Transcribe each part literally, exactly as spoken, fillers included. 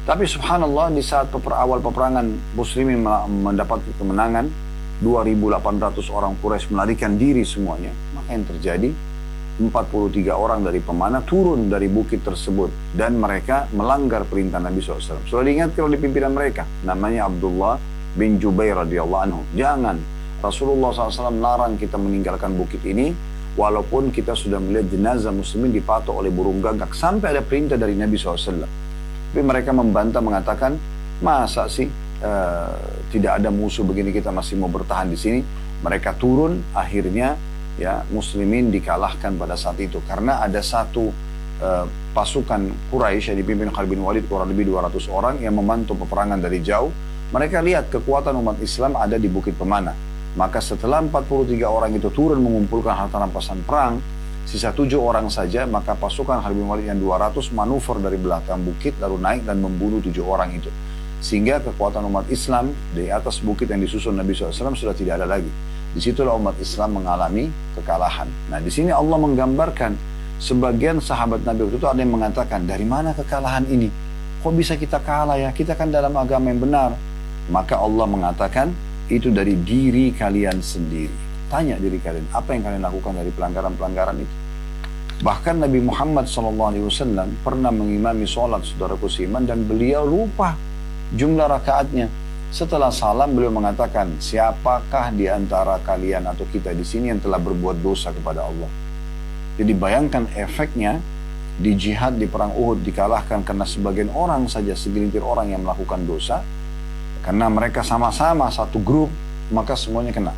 Tapi subhanallah di saat peper, awal peperangan muslimin mendapat kemenangan, dua ribu delapan ratus orang Quraisy melarikan diri semuanya. Maka yang terjadi, empat puluh tiga orang dari pemanah turun dari bukit tersebut. Dan mereka melanggar perintah Nabi shallallahu alaihi wasallam. Sudah diingatkan oleh pimpinan mereka, namanya Abdullah bin Jubair radhiyallahu anhu. Jangan, Rasulullah shallallahu alaihi wasallam larang kita meninggalkan bukit ini, walaupun kita sudah melihat jenazah muslimin dipatok oleh burung gagak. Sampai ada perintah dari Nabi shallallahu alaihi wasallam. Tapi mereka membantah, mengatakan, masa sih uh, tidak ada musuh begini kita masih mau bertahan di sini. Mereka turun, akhirnya ya muslimin dikalahkan pada saat itu. Karena ada satu uh, pasukan Quraisy yang dipimpin Khalid bin Walid kurang lebih dua ratus orang yang memantau peperangan dari jauh. Mereka lihat kekuatan umat Islam ada di Bukit Pemanah. Maka setelah empat puluh tiga orang itu turun mengumpulkan harta rampasan perang, sisa tujuh orang saja, maka pasukan Khalid bin Walid yang dua ratus manuver dari belakang bukit lalu naik dan membunuh tujuh orang itu. Sehingga kekuatan umat Islam di atas bukit yang disusun Nabi shallallahu alaihi wasallam sudah tidak ada lagi. Disitulah umat Islam mengalami kekalahan. Nah di sini Allah menggambarkan sebagian sahabat Nabi waktu itu ada yang mengatakan, dari mana kekalahan ini? Kok bisa kita kalah ya? Kita kan dalam agama yang benar. Maka Allah mengatakan, itu dari diri kalian sendiri. Tanya diri kalian, apa yang kalian lakukan dari pelanggaran-pelanggaran itu? Bahkan Nabi Muhammad shallallahu alaihi wasallam pernah mengimami sholat saudaraku seiman dan beliau lupa jumlah rakaatnya. Setelah salam beliau mengatakan, siapakah di antara kalian atau kita di sini yang telah berbuat dosa kepada Allah? Jadi bayangkan efeknya di jihad di perang Uhud dikalahkan karena sebagian orang saja, segelintir orang yang melakukan dosa. Karena mereka sama-sama satu grup, maka semuanya kena.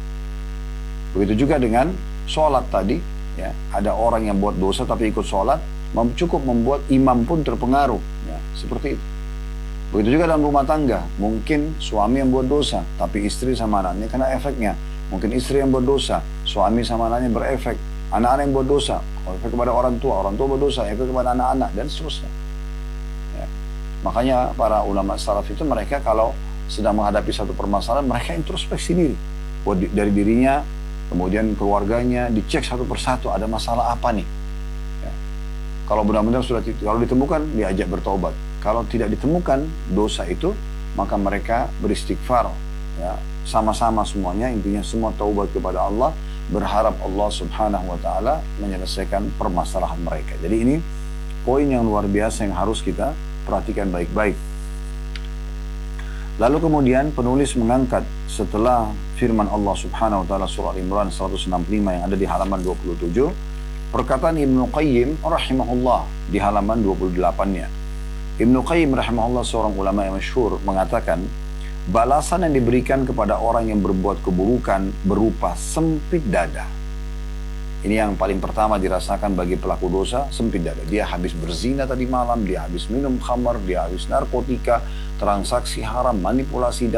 Begitu juga dengan sholat tadi, ya, ada orang yang buat dosa tapi ikut sholat, cukup membuat imam pun terpengaruh, ya, seperti itu. Begitu juga dalam rumah tangga, mungkin suami yang buat dosa, tapi istri sama anaknya kena efeknya. Mungkin istri yang buat dosa, suami sama anaknya berefek. Anak-anak yang buat dosa, efek kepada orang tua, orang tua berdosa, efek kepada anak-anak, dan seterusnya. Ya. Makanya para ulama salaf itu mereka kalau sedang menghadapi satu permasalahan, mereka introspeksi diri. Dari dirinya, kemudian keluarganya, dicek satu persatu, ada masalah apa nih. Ya. Kalau benar-benar sudah kalau ditemukan, diajak bertobat. Kalau tidak ditemukan dosa itu, maka mereka beristighfar. Ya. Sama-sama semuanya, intinya semua taubat kepada Allah, berharap Allah subhanahu wa ta'ala menyelesaikan permasalahan mereka. Jadi ini poin yang luar biasa yang harus kita perhatikan baik-baik. Lalu kemudian penulis mengangkat setelah firman Allah subhanahu wa ta'ala surah Al-Imran seratus enam puluh lima yang ada di halaman dua puluh tujuh, perkataan Ibnu Qayyim rahimahullah di halaman dua puluh delapan-nya. Ibnu Qayyim rahimahullah seorang ulama yang masyhur mengatakan, balasan yang diberikan kepada orang yang berbuat keburukan berupa sempit dada. Ini yang paling pertama dirasakan bagi pelaku dosa, sempit dada. Dia habis berzina tadi malam, dia habis minum khamar, dia habis narkotika, transaksi haram, manipulasi data.